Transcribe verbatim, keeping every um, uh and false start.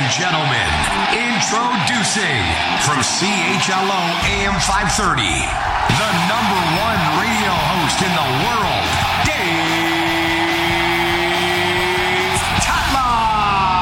gentlemen, introducing from C H L O A M five thirty,